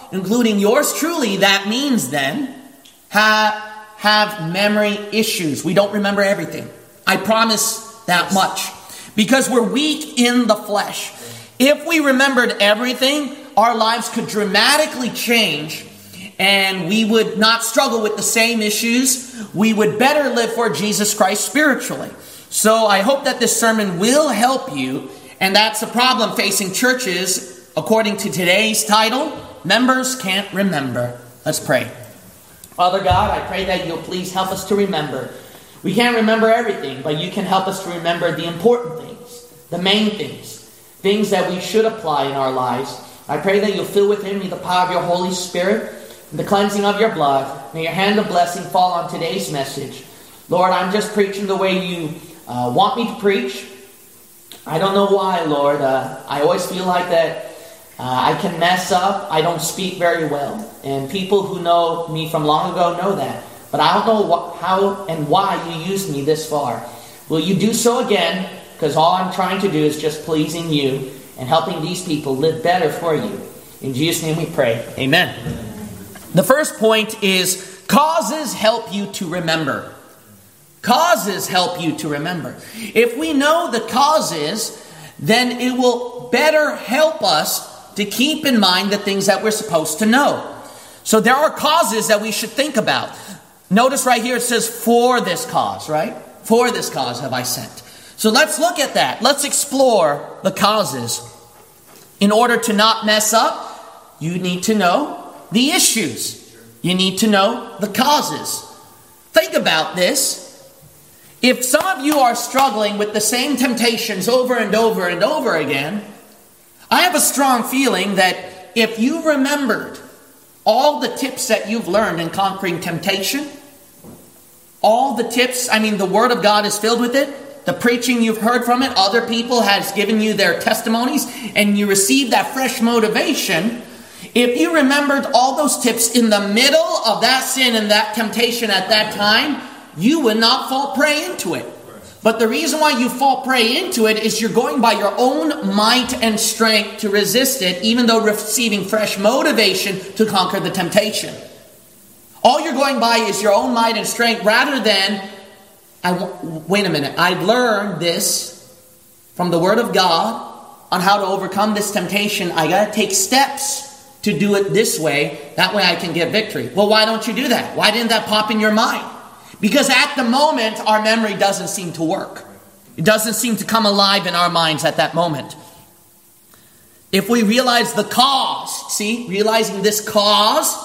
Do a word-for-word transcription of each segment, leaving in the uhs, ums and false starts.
including yours truly, that means then, have, have memory issues. We don't remember everything. I promise that much. Because we're weak in the flesh. If we remembered everything, our lives could dramatically change, and we would not struggle with the same issues. We would better live for Jesus Christ spiritually. So I hope that this sermon will help you, and that's a problem facing churches, according to today's title, Members Can't Remember. Let's pray. Father God, I pray that you'll please help us to remember. We can't remember everything, but you can help us to remember the important things, the main things, things that we should apply in our lives. I pray that you'll fill within me the power of your Holy Spirit and the cleansing of your blood. May your hand of blessing fall on today's message. Lord, I'm just preaching the way you uh, want me to preach. I don't know why, Lord. Uh, I always feel like that uh, I can mess up. I don't speak very well. And people who know me from long ago know that. But I don't know what, how and why you used me this far. Will you do so again? Because all I'm trying to do is just pleasing you and helping these people live better for you. In Jesus' name we pray. Amen. The first point is causes help you to remember. Causes help you to remember. If we know the causes, then it will better help us to keep in mind the things that we're supposed to know. So there are causes that we should think about. Notice right here it says, for this cause, right? For this cause have I sent. So let's look at that. Let's explore the causes. In order to not mess up, you need to know the issues. You need to know the causes. Think about this. If some of you are struggling with the same temptations over and over and over again, I have a strong feeling that if you remembered all the tips that you've learned in conquering temptation, all the tips, I mean, the Word of God is filled with it. The preaching you've heard from it, other people has given you their testimonies, and you receive that fresh motivation. If you remembered all those tips in the middle of that sin and that temptation at that time, you would not fall prey into it. But the reason why you fall prey into it is you're going by your own might and strength to resist it, even though receiving fresh motivation to conquer the temptation. All you're going by is your own might and strength, rather than, I wait a minute, I've learned this from the Word of God on how to overcome this temptation. I got to take steps to do it this way. That way I can get victory. Well, why don't you do that? Why didn't that pop in your mind? Because at the moment, our memory doesn't seem to work. It doesn't seem to come alive in our minds at that moment. If we realize the cause, see, realizing this cause,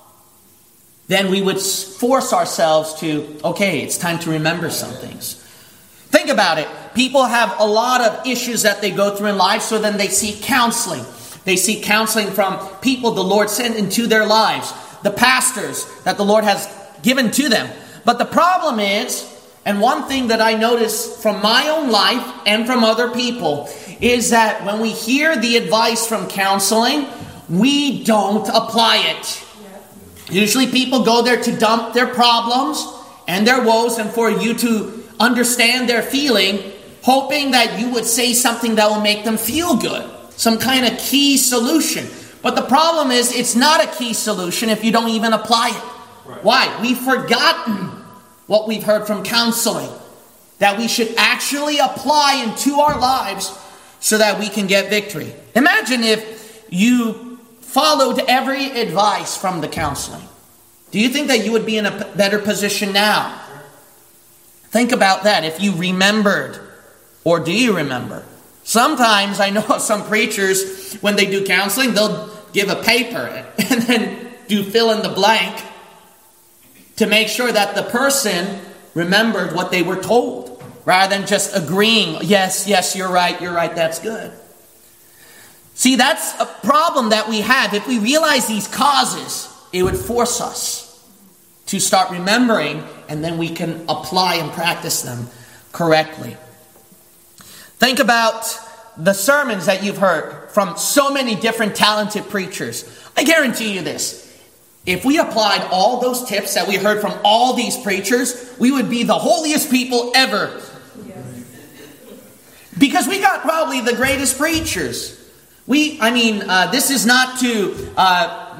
then we would force ourselves to, okay, it's time to remember some things. Think about it. People have a lot of issues that they go through in life, so then they seek counseling. They seek counseling from people the Lord sent into their lives, the pastors that the Lord has given to them. But the problem is, and one thing that I notice from my own life and from other people, is that when we hear the advice from counseling, we don't apply it. Usually people go there to dump their problems and their woes and for you to understand their feeling, hoping that you would say something that will make them feel good. Some kind of key solution. But the problem is, it's not a key solution if you don't even apply it. Right. Why? We've forgotten what we've heard from counseling. That we should actually apply into our lives so that we can get victory. Imagine if you followed every advice from the counseling. Do you think that you would be in a better position now? Think about that. If you remembered, or do you remember? Sometimes I know some preachers, when they do counseling, they'll give a paper and then do fill in the blank to make sure that the person remembered what they were told, rather than just agreeing, yes, yes, you're right, you're right, that's good. See, that's a problem that we have. If we realize these causes, it would force us to start remembering, and then we can apply and practice them correctly. Think about the sermons that you've heard from so many different talented preachers. I guarantee you this. If we applied all those tips that we heard from all these preachers, we would be the holiest people ever. Because we got probably the greatest preachers. We, I mean, uh, this is not to uh,